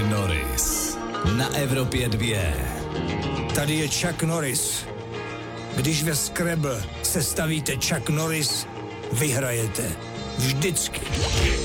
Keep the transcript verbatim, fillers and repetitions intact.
Norris na Evropě dvě. Tady je Chuck Norris. Když ve Scrabble sestavíte Chuck Norris, vyhrajete. Vždycky.